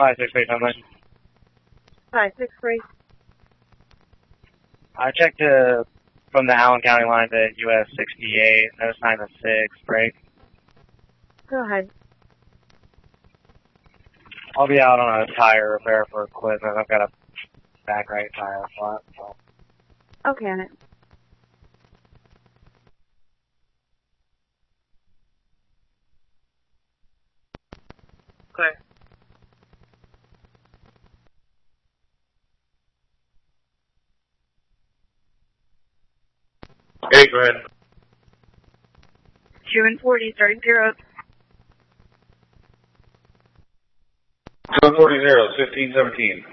563, something. 563. I checked from the Allen County line to US 68, no sign of 6, break. Go ahead. I'll be out on a tire repair for equipment. I've got a back right tire flat, so. Okay, on it. Okay. Okay, go ahead. 2 and 40, starting 0. 240, 1517.